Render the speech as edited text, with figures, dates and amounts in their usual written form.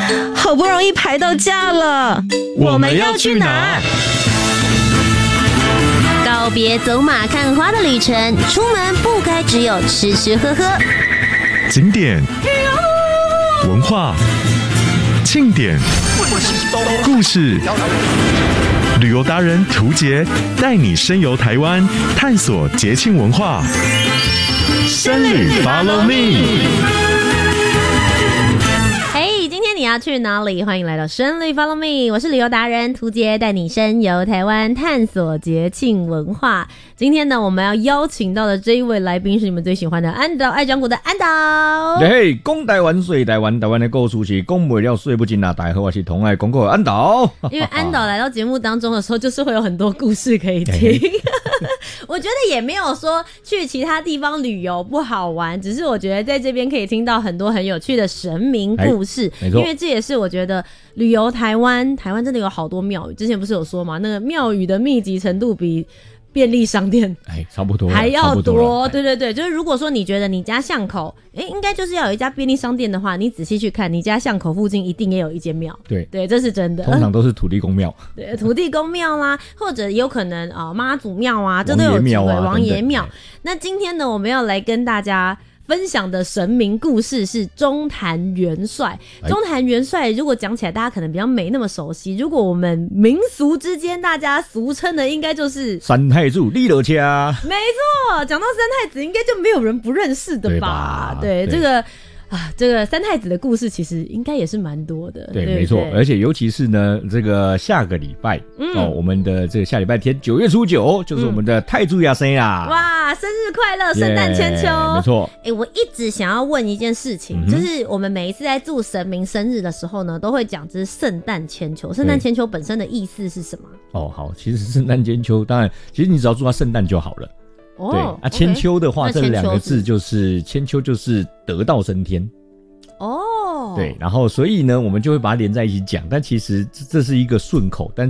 好不容易排到假了， 我们要去哪？ 告别走马看花的旅程，出门不该只有吃吃喝喝。 景点、文化、庆典、故事，旅游达人涂杰带你深游台湾，探索节庆文化。深旅 Follow Me。 今天你要去哪里？欢迎来到深旅 Follow Me， 我是旅游达人涂杰，带你深游台湾，探索节庆文化。今天呢，我们要邀请到的这一位来宾是你们最喜欢的安导，爱讲古的安导。 嘿，讲台湾水台湾，台湾的故事是讲不了睡不进啊！大家好，我是同爱讲古的安导。 因为安导来到节目当中的时候，就是会有很多故事可以听。我觉得也没有说去其他地方旅游不好玩，只是我觉得在这边可以听到很多很有趣的神明故事。因为这也是我觉得旅游台湾真的有好多庙宇，之前不是有说嘛，那个庙宇的密集程度比便利商店差不多还要多。对对对，就是如果说你觉得你家巷口应该就是要有一家便利商店的话，你仔细去看，你家巷口附近一定也有一间庙。 对， 这是真的。 通常都是土地公庙。 对，土地公庙啦，或者有可能妈祖庙啊，这都有机会。王爷庙。那今天呢，我们要来跟大家分享的神明故事是中坛元帅。中坛元帅如果讲起来大家可能比较没那么熟悉，如果我们民俗之间大家俗称的应该就是三太子立了家。 没错，讲到三太子应该就没有人不认识的吧？对，这个三太子的故事其实应该也是蛮多的。 对，没错，而且尤其是呢，这个下个礼拜我们的这个下礼拜天9月初9就是我们的太祖爷生啦！ 哇，生日快乐，圣诞千秋！ 没错。 我一直想要问一件事情，就是我们每一次在祝神明生日的时候呢，都会讲这是圣诞千秋。圣诞千秋本身的意思是什么？ 好，其实圣诞千秋，当然，其实你只要祝他圣诞就好了。对千秋的话，这两个字就是千秋，就是得道升天。对，然后所以呢，我们就会把它连在一起讲，但其实这是一个顺口，但